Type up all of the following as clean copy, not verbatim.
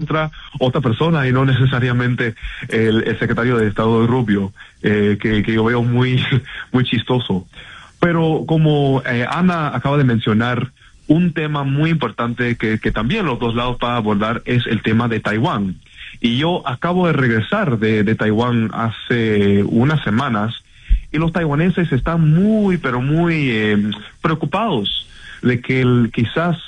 entra otra persona y no necesariamente el secretario de Estado de Rubio, que yo veo muy chistoso. Pero como Ana acaba de mencionar, un tema muy importante que también los dos lados van a abordar es el tema de Taiwán. Y yo acabo de regresar de Taiwán hace unas semanas, y los taiwaneses están muy preocupados de que quizás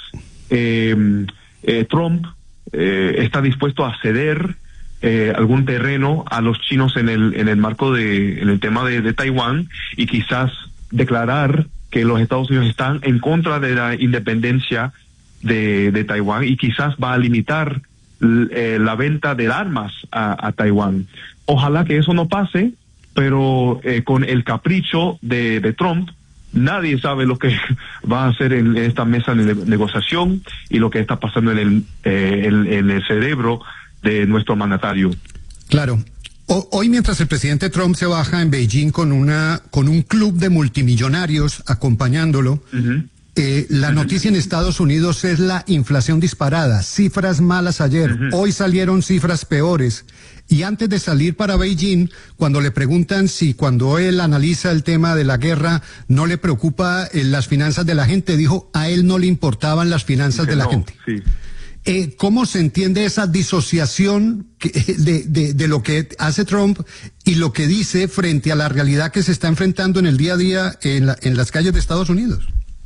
Trump está dispuesto a ceder algún terreno a los chinos en el marco en el tema de Taiwán, y quizás declarar que los Estados Unidos están en contra de la independencia de Taiwán, y quizás va a limitar la venta de armas a Taiwán. Ojalá que eso no pase, pero con el capricho de Trump, nadie sabe lo que va a hacer en esta mesa de negociación y lo que está pasando en el cerebro de nuestro mandatario. Claro. Hoy, mientras el presidente Trump se baja en Beijing con un club de multimillonarios acompañándolo, la noticia en Estados Unidos es la inflación disparada, cifras malas ayer, hoy salieron cifras peores. Y antes de salir para Beijing, cuando le preguntan si cuando él analiza el tema de la guerra no le preocupa las finanzas de la gente, dijo a él no le importaban las finanzas de la gente. Sí. ¿Cómo se entiende esa disociación de lo que hace Trump y lo que dice frente a la realidad que se está enfrentando en el día a día en las calles de Estados Unidos?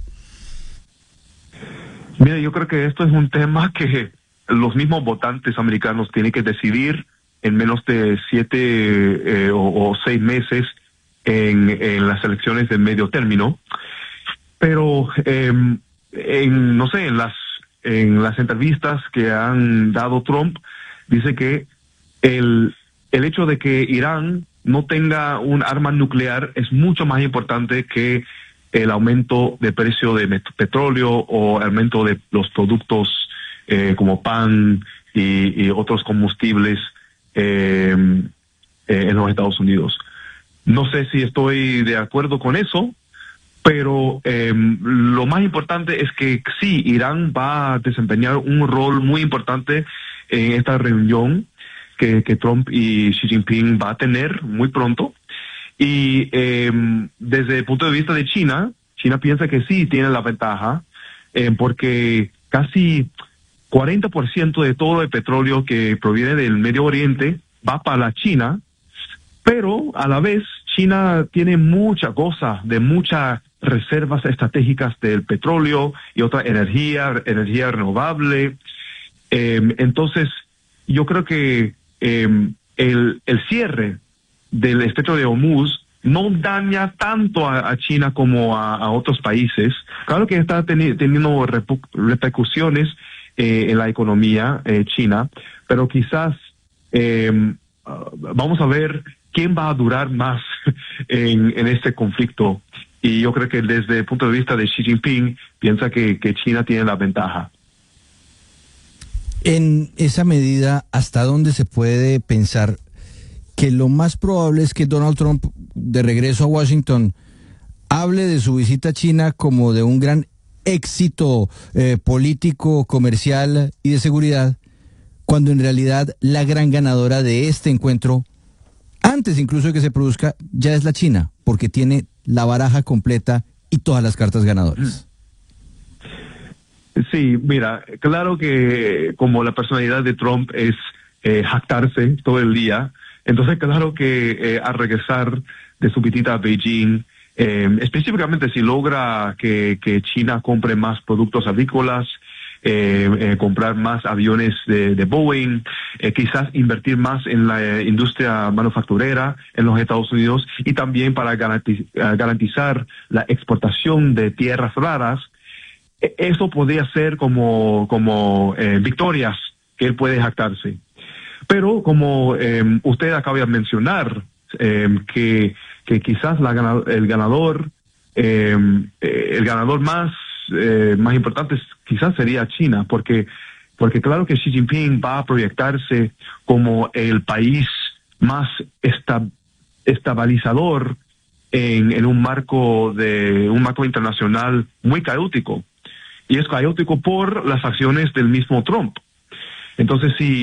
Mira, yo creo que esto es un tema que los mismos votantes americanos tienen que decidir en menos de 7 o 6 meses en las elecciones de medio término. Pero no sé, en las entrevistas que han dado Trump, dice que el hecho de que Irán no tenga un arma nuclear es mucho más importante que el aumento de precio de petróleo o aumento de los productos como pan y otros combustibles en los Estados Unidos. No sé si estoy de acuerdo con eso, pero lo más importante es que sí, Irán va a desempeñar un rol muy importante en esta reunión que Trump y Xi Jinping va a tener muy pronto. Y desde el punto de vista de China piensa que sí tiene la ventaja, porque casi 40% de todo el petróleo que proviene del Medio Oriente va para la China, pero a la vez China tiene muchas reservas estratégicas del petróleo y otra energía renovable. Entonces, yo creo que el cierre del estrecho de Hormuz no daña tanto a China como a otros países. Claro que está teniendo repercusiones en la economía china, pero quizás vamos a ver quién va a durar más en este conflicto. Y yo creo que desde el punto de vista de Xi Jinping, piensa que China tiene la ventaja. En esa medida, ¿hasta dónde se puede pensar que lo más probable es que Donald Trump, de regreso a Washington, hable de su visita a China como de un gran éxito político, comercial y de seguridad, cuando en realidad la gran ganadora de este encuentro, antes incluso de que se produzca, ya es la China, porque tiene la baraja completa y todas las cartas ganadoras? Sí, mira, claro que como la personalidad de Trump es jactarse todo el día, entonces claro que al regresar de su visita a Beijing, específicamente si logra que China compre más productos agrícolas, comprar más aviones de Boeing, quizás invertir más en la industria manufacturera en los Estados Unidos, y también para garantizar la exportación de tierras raras. Eso podría ser como victorias que él puede jactarse. Pero como usted acaba de mencionar, que quizás el ganador más importante quizás sería China, porque claro que Xi Jinping va a proyectarse como el país más estabilizador en un marco internacional muy caótico, y es caótico por las acciones del mismo Trump. Entonces, si